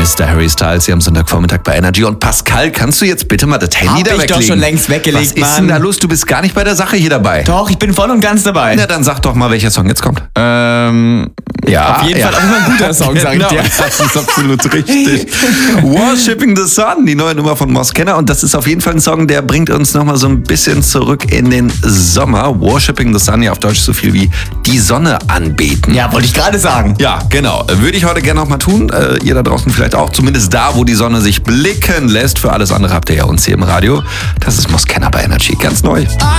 Mr. Harry Styles hier am Sonntagvormittag bei Energy. Und Pascal, kannst du jetzt bitte mal das Handy da weglegen? Hab ich doch schon längst weggelegt, Was ist denn da los? Du bist gar nicht bei der Sache hier dabei. Doch, ich bin voll und ganz dabei. Na, dann sag doch mal, welcher Song jetzt kommt. Ja, auf jeden Fall auch immer ein guter Song, sag ich dir. Das ist absolut richtig. Worshipping the Sun, die neue Nummer von Moss Kenner. Und das ist auf jeden Fall ein Song, der bringt uns nochmal so ein bisschen zurück in den Sommer. Worshipping the Sun, ja auf Deutsch so viel wie die Sonne anbeten. Ja, wollte ich gerade sagen. Ja, genau. Würde ich heute gerne noch mal tun. Ihr da draußen vielleicht auch. Zumindest da, wo die Sonne sich blicken lässt. Für alles andere habt ihr ja uns hier im Radio. Das ist Moss Kenner bei Energy. Ganz neu.